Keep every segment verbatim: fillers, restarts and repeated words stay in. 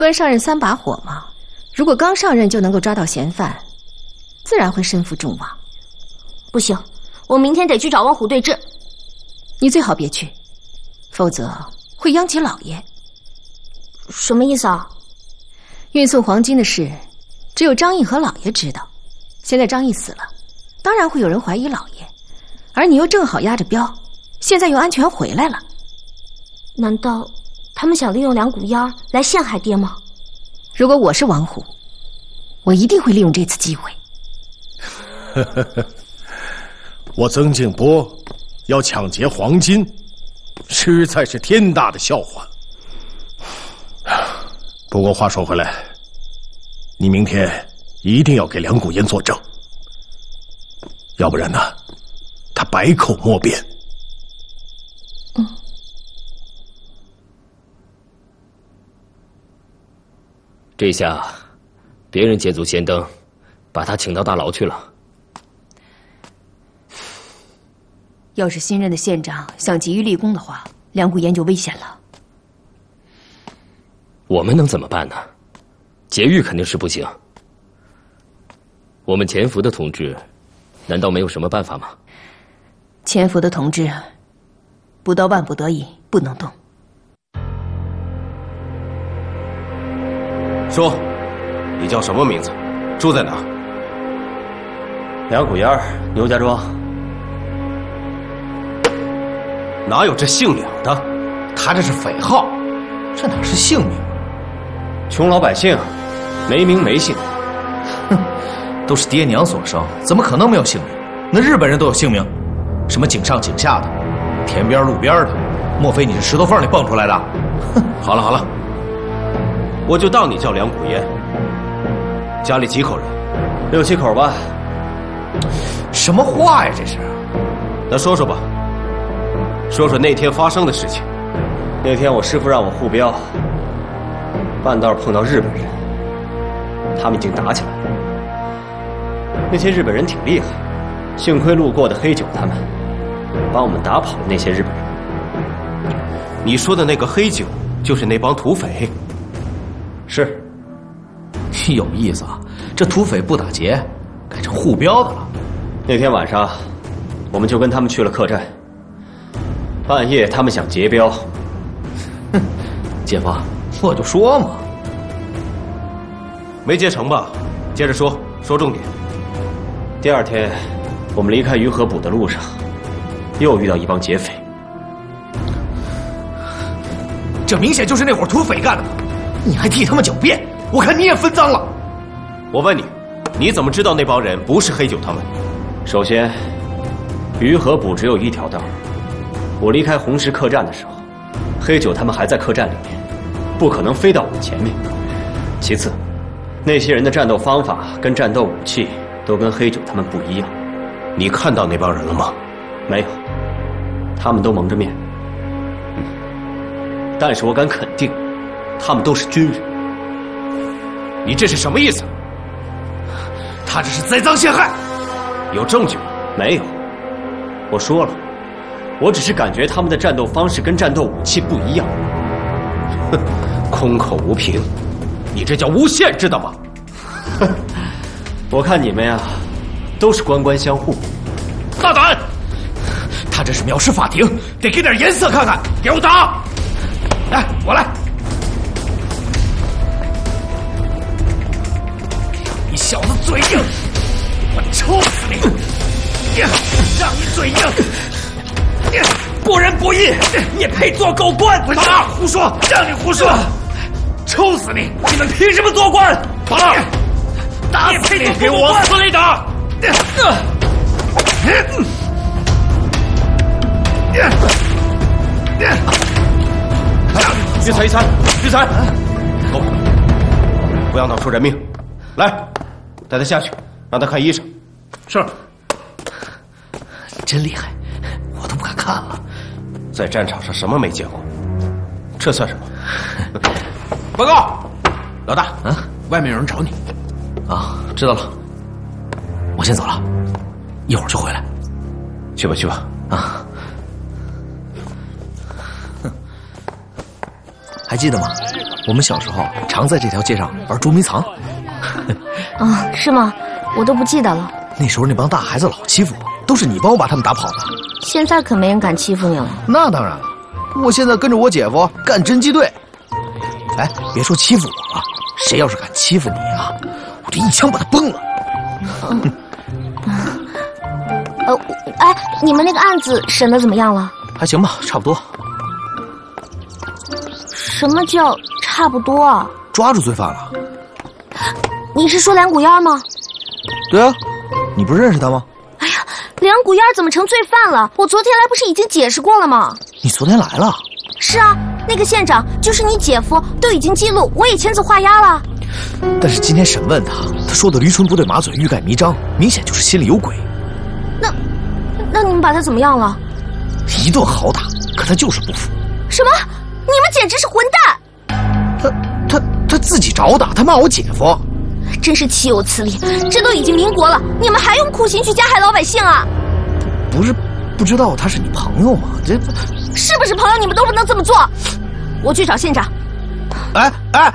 温上任三把火嘛，如果刚上任就能够抓到嫌犯，自然会身负众望。 不行，我明天得去找王虎对质。 你最好别去，否则会殃及老爷。 什么意思啊？ 运送黄金的事，只有张毅和老爷知道。现在张毅死了，当然会有人怀疑老爷，而你又正好压着镖，现在又安全回来了。 难道他们想利用两股烟儿来陷害爹吗？ 如果我是王虎，我一定会利用这次机会。 我曾静波要抢劫黄金，实在是天大的笑话。不过话说回来，你明天一定要给梁谷烟作证，要不然呢，他百口莫辩。 嗯。 这下，别人捷足先登，把他请到大牢去了。 要是新任的县长想急于立功的话，梁谷烟就危险了。 我们能怎么办呢？劫狱肯定是不行。我们潜伏的同志，难道没有什么办法吗？ 潜伏的同志，不到万不得已不能动。 说，你叫什么名字？住在哪？ 梁谷烟，牛家庄。 哪有这姓梁的？他这是匪号，这哪是姓名？ 穷老百姓，没名没姓。 哼，都是爹娘所生，怎么可能没有姓名？那日本人都有姓名，什么井上井下的，田边路边的，莫非你是石头缝里蹦出来的？ 哼，好了好了，我就当你叫梁谷烟。家里几口人？ 六七口吧。 什么话呀这是？ 那说说吧，说说那天发生的事情。 那天我师父让我护镖，半道碰到日本人，他们已经打起来了。那些日本人挺厉害，幸亏路过的黑九他们帮我们打跑了那些日本人。 你说的那个黑九，就是那帮土匪？ 是。 有意思啊，这土匪不打劫，改成护镖的了。 那天晚上，我们就跟他们去了客栈。半夜他们想劫镖， 哼，姐夫，我就说嘛， 没劫成吧？接着说，说重点。 第二天，我们离开鱼河堡的路上，又遇到一帮劫匪。 这明显就是那伙土匪干的，你还替他们狡辩，我看你也分赃了。 我问你，你怎么知道那帮人不是黑九他们？ 首先，鱼河堡只有一条道。我离开红石客栈的时候，黑九他们还在客栈里面，不可能飞到我们前面。其次，那些人的战斗方法跟战斗武器都跟黑九他们不一样。 你看到那帮人了吗？ 没有，他们都蒙着面。嗯，但是我敢肯定，他们都是军人。 你这是什么意思？ 他这是栽赃陷害。 有证据吗？ 没有。我说了，我只是感觉他们的战斗方式跟战斗武器不一样。 哼，空口无凭，你这叫诬陷，知道吗？ 我看你们呀，都是官官相护。 大胆！他这是藐视法庭，得给点颜色看看。给我打！来，我来。你小子嘴硬，我抽死你！让你嘴硬，不仁不义，你配做狗官？打！胡说！让你胡说！抽死你！你们凭什么做官？打！打死你！给我往死里打！ 一裁一裁，一裁，够了，不要闹出人命。来，带他下去，让他看医生。 是。真厉害，我都不敢看了。 在战场上什么没见过，这算什么？报告，老大， 啊，外面有人找你。啊，知道了。我先走了，一会儿就回来。 去吧，去吧。 啊。 还记得吗？我们小时候常在这条街上玩捉迷藏。 啊，是吗？我都不记得了。 那时候那帮大孩子老欺负我，都是你帮我把他们打跑的。 现在可没人敢欺负你了。 那当然了，我现在跟着我姐夫干侦缉队。哎，别说欺负我了，谁要是敢欺负你啊，我就一枪把他崩了。 嗯呃，哎，你们那个案子审得怎么样了？ 还行吧，差不多。 什么叫差不多啊？ 抓住罪犯了。 你是说梁谷烟吗？ 对啊，你不认识他吗？ 哎呀，梁谷烟怎么成罪犯了？我昨天来不是已经解释过了吗？ 你昨天来了？ 是啊，那个县长就是你姐夫，都已经记录我已签字画押了。 但是今天审问他，他说的驴唇不对马嘴，欲盖弥彰，明显就是心里有鬼。 那，那你们把他怎么样了？ 一顿好打，可他就是不服。 什么？你们简直是混蛋！ 他他他自己找打，他骂我姐夫， 真是岂有此理！这都已经民国了，你们还用酷刑去加害老百姓啊？ 不是不知道他是你朋友吗？这是不是朋友？你们都不能这么做！我去找县长。 哎哎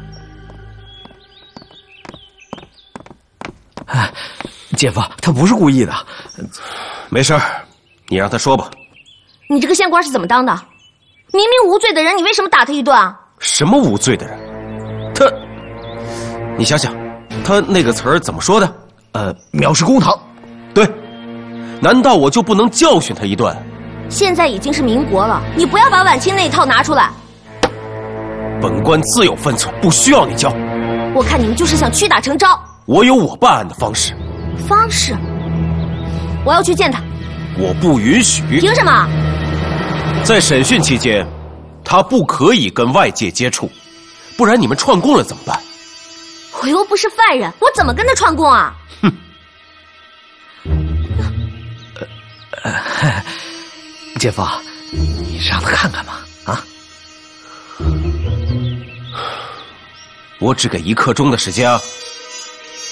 哎，姐夫，他不是故意的。 没事儿，你让他说吧。 你这个县官是怎么当的？明明无罪的人，你为什么打他一顿啊？ 什么无罪的人？他，你想想，他那个词儿怎么说的？ 呃，藐视公堂。 对，难道我就不能教训他一顿？ 现在已经是民国了，你不要把晚清那一套拿出来。 本官自有分寸，不需要你教。 我看你们就是想屈打成招。 我有我办案的方式。 方式？我要去见他。 我不允许。 凭什么？ 在审讯期间，他不可以跟外界接触，不然你们串供了怎么办？ 我又不是犯人，我怎么跟他串供啊？ 哼！ 呃呃，姐夫，你让他看看吧，啊！ 我只给一刻钟的时间啊！